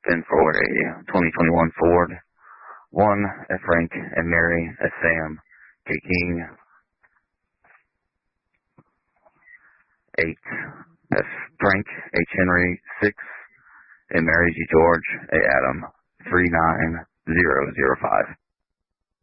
in for a 2021 Ford. 1, F. Frank and Mary, S. Sam, K. King. 8, F. Frank, H. Henry. 6, and Mary G. George, A. Adam. 39005.